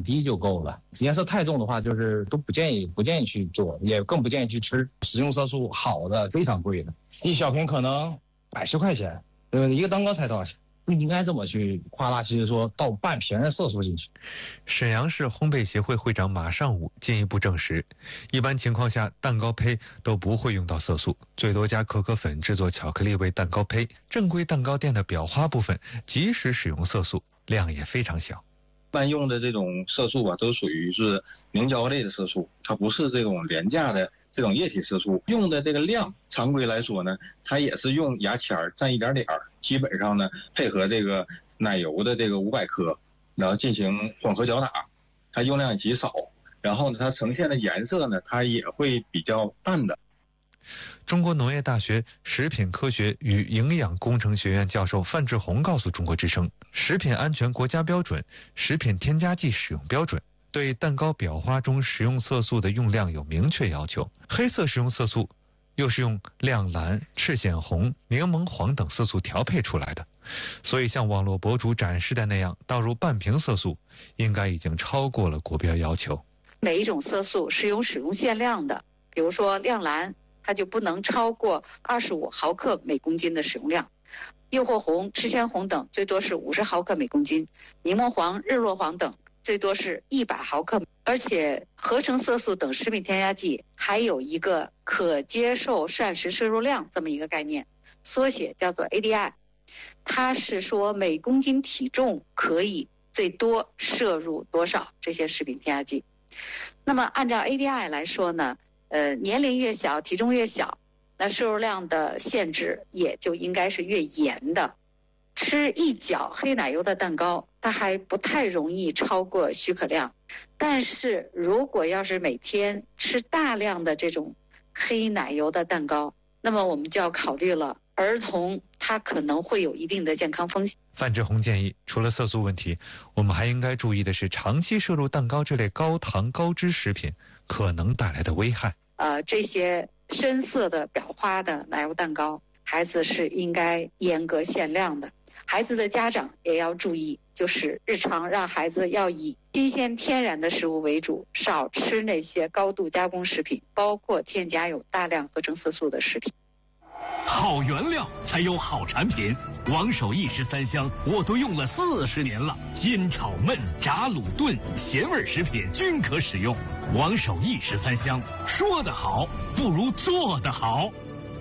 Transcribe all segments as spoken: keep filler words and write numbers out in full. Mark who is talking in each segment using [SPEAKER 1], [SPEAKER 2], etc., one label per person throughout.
[SPEAKER 1] 低就够了。颜色太重的话，就是都不建议不建议去做，也更不建议去吃。食用色素好的非常贵的，一小瓶可能百十块钱，对吧？一个蛋糕才多少钱？不应该这么去夸大，其实说倒半瓶的色素进去。
[SPEAKER 2] 沈阳市烘焙协会会长马尚武进一步证实，一般情况下蛋糕胚都不会用到色素，最多加可可粉制作巧克力味蛋糕胚。正规蛋糕店的裱花部分即使使用色素，量也非常小。
[SPEAKER 3] 一般用的这种色素啊，都属于是凝胶类的色素，它不是这种廉价的这种液体色素。用的这个量，常规来说呢，它也是用牙签蘸一点点儿，基本上呢配合这个奶油的这个五百克，然后进行混合搅打，它用量极少。然后呢，它呈现的颜色呢，它也会比较淡的。
[SPEAKER 2] 中国农业大学食品科学与营养工程学院教授范志红告诉中国之声，食品安全国家标准、食品添加剂使用标准对蛋糕裱花中食用色素的用量有明确要求。黑色食用色素又是用亮蓝、赤藓红、柠檬黄等色素调配出来的，所以像网络博主展示的那样倒入半瓶色素，应该已经超过了国标要求。
[SPEAKER 4] 每一种色素是有使用限量的，比如说亮蓝，它就不能超过二十五毫克每公斤的使用量，诱惑红、赤藓红等最多是五十毫克每公斤，柠檬黄、日落黄等最多是一百毫克。而且合成色素等食品添加剂还有一个可接受膳食摄入量这么一个概念，缩写叫做 A D I， 它是说每公斤体重可以最多摄入多少这些食品添加剂。那么按照 A D I 来说呢，呃，年龄越小，体重越小，那摄入量的限制也就应该是越严的。吃一角黑奶油的蛋糕，它还不太容易超过许可量。但是如果要是每天吃大量的这种黑奶油的蛋糕，那么我们就要考虑了，儿童他可能会有一定的健康风险。
[SPEAKER 2] 范志红建议，除了色素问题，我们还应该注意的是长期摄入蛋糕这类高糖高脂食品可能带来的危害。
[SPEAKER 4] 呃，这些深色的裱花的奶油蛋糕，孩子是应该严格限量的。孩子的家长也要注意，就是日常让孩子要以新鲜天然的食物为主，少吃那些高度加工食品，包括添加有大量合成色素的食品。
[SPEAKER 5] 好原料才有好产品，王守义十三香我都用了四十年了，煎炒焖炸卤炖咸味食品均可使用。王守义十三香，说得好不如做得好。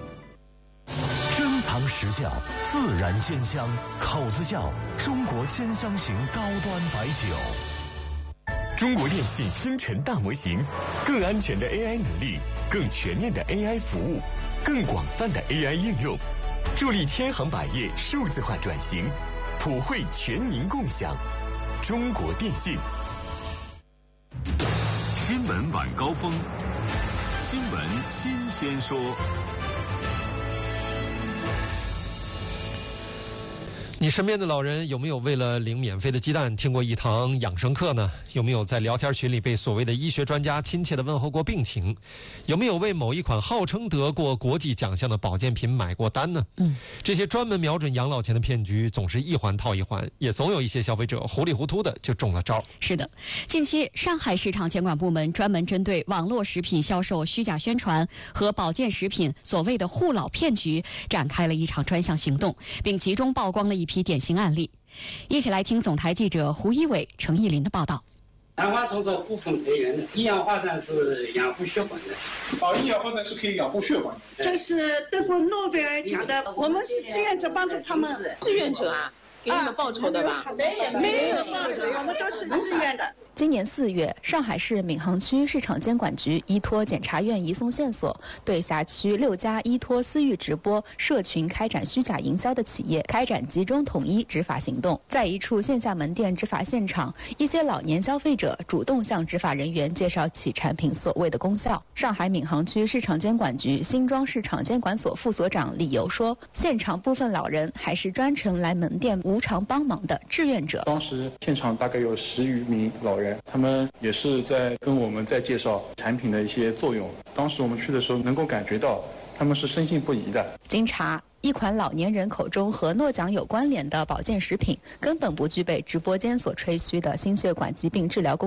[SPEAKER 6] 珍藏实窖，自然鲜香，口子窖中国煎香型高端白酒。中国电信星辰大模型，更安全的 A I 能力，更全面的 A I 服务，更广泛的 A I 应用，助力千行百业数字化转型，普惠全民共享。中国电信。
[SPEAKER 5] 新闻晚高峰，新闻新鲜说。
[SPEAKER 7] 你身边的老人有没有为了领免费的鸡蛋听过一堂养生课呢？有没有在聊天群里被所谓的医学专家亲切地问候过病情？有没有为某一款号称得过国际奖项的保健品买过单呢？嗯，这些专门瞄准养老钱的骗局总是一环套一环，也总有一些消费者糊里糊涂的就中了招。
[SPEAKER 8] 是的，近期上海市场监管部门专门针对网络食品销售虚假宣传和保健食品所谓的护老骗局展开了一场专项行动，并集中曝光了一批典型案例。一起来听总台记者胡一伟、程艺林的报道。
[SPEAKER 9] 兰花虫是护风培元的，一氧化碳是养护血管的。
[SPEAKER 10] 哦，一氧化碳是可以养护血管的。
[SPEAKER 11] 这是得过诺贝尔奖的，我们是志愿者帮助他们。
[SPEAKER 12] 志愿者啊，给你们报酬的吧？
[SPEAKER 11] 没有，没有报酬，我们都是自愿的。
[SPEAKER 13] 今年四月，上海市闵行区市场监管局依托检察院移送线索，对辖区六家依托私域直播社群开展虚假营销的企业开展集中统一执法行动。在一处线下门店执法现场，一些老年消费者主动向执法人员介绍其产品所谓的功效。上海闵行区市场监管局新庄市场监管所副所长李游说，现场部分老人还是专程来门店无偿帮忙的志愿者。
[SPEAKER 10] 当时现场大概有十余名老人，他们也是在跟我们在介绍产品的一些作用。当时我们去的时候能够感觉到他们是深信不疑的。
[SPEAKER 13] 经查，一款老年人口中和诺奖有关联的保健食品根本不具备直播间所吹嘘的心血管疾病治疗功